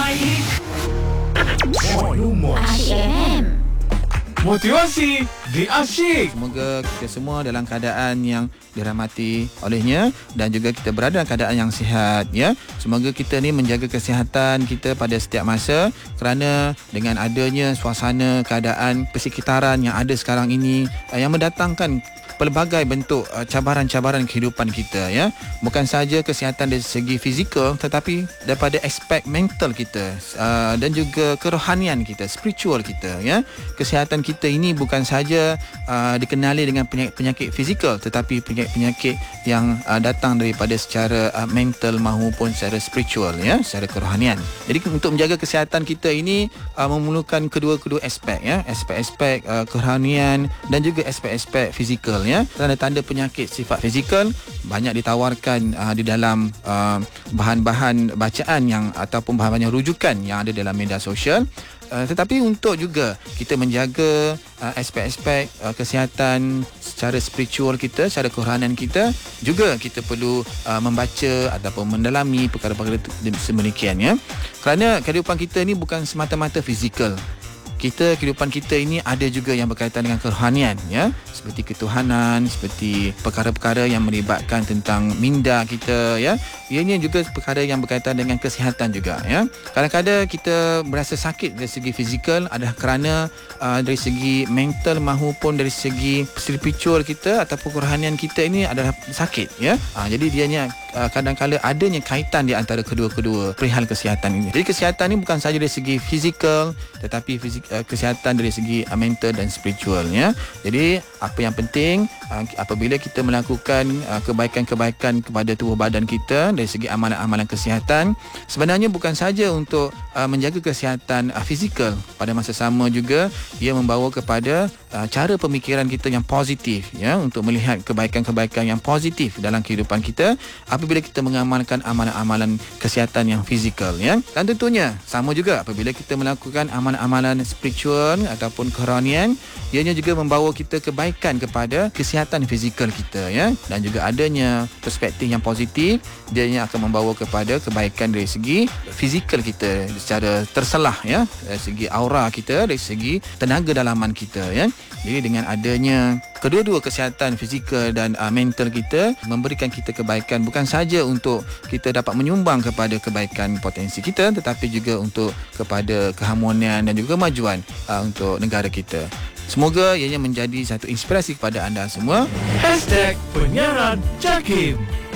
baik. Asyik. Motivasi di Asyik. Semoga kita semua dalam keadaan yang dirahmati olehnya dan juga kita berada dalam keadaan yang sihat, ya. Semoga kita ni menjaga kesihatan kita pada setiap masa, kerana dengan adanya suasana keadaan persekitaran yang ada sekarang ini yang mendatangkan pelbagai bentuk cabaran-cabaran kehidupan kita, ya. Bukan saja kesihatan dari segi fizikal, tetapi daripada aspek mental kita dan juga kerohanian kita, spiritual kita, ya. Kesihatan kita ini bukan saja dikenali dengan penyakit fizikal, tetapi penyakit yang datang daripada secara mental maupun secara spiritual, ya, secara kerohanian. Jadi untuk menjaga kesihatan kita ini memerlukan kedua-kedua aspek, ya. Aspek-aspek kerohanian dan juga aspek-aspek fizikal, ya. Tanda-tanda penyakit sifat fizikal banyak ditawarkan di dalam bahan-bahan bacaan yang ataupun bahan-bahan rujukan yang ada dalam media sosial. Tetapi untuk juga kita menjaga aspek-aspek kesihatan secara spiritual kita, secara kerohanian kita, juga kita perlu membaca ataupun mendalami perkara-perkara sedemikian, ya. Kerana kehidupan kita ni bukan semata-mata fizikal. Kehidupan kita ini ada juga yang berkaitan dengan kerohanian, ya, seperti ketuhanan, seperti perkara-perkara yang melibatkan tentang minda kita, ya. Ianya juga perkara yang berkaitan dengan kesihatan juga, ya. Kadang-kadang kita berasa sakit dari segi fizikal adalah kerana dari segi mental maupun dari segi spiritual kita ataupun kerohanian kita ini adalah sakit, ya. Jadi dianya kadang-kadang adanya kaitan di antara kedua-kedua perihal kesihatan ini. Jadi kesihatan ini bukan sahaja dari segi fizikal, tetapi kesihatan dari segi mental dan spiritual, ya. Jadi apa yang penting apabila kita melakukan kebaikan-kebaikan kepada tubuh badan kita dari segi amalan-amalan kesihatan, sebenarnya bukan saja untuk menjaga kesihatan fizikal, pada masa sama juga ia membawa kepada cara pemikiran kita yang positif, ya, untuk melihat kebaikan-kebaikan yang positif dalam kehidupan kita apabila kita mengamalkan amalan-amalan kesihatan yang fizikal, ya. Dan tentunya sama juga apabila kita melakukan amalan-amalan spiritual ataupun kerohanian, ianya juga membawa kita kebaikan kepada kesihatan fizikal kita, ya. Dan juga adanya perspektif yang positif, dia akan membawa kepada kebaikan dari segi fizikal kita secara terselah, ya, dari segi aura kita, dari segi tenaga dalaman kita, ya. Jadi dengan adanya kedua-dua kesihatan fizikal dan mental kita memberikan kita kebaikan, bukan saja untuk kita dapat menyumbang kepada kebaikan potensi kita, tetapi juga untuk kepada keharmonian dan juga kemajuan untuk negara kita. Semoga ianya menjadi satu inspirasi kepada anda semua. #penyiaran JAKIM.